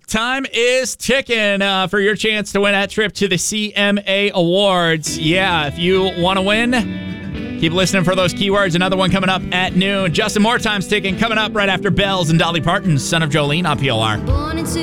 Time is ticking for your chance to win that trip to the CMA Awards. Yeah, if you want to win, keep listening for those keywords. Another one coming up at noon. Justin, more time's ticking. Coming up right after Bells and Dolly Parton's Son of Jolene on PLR.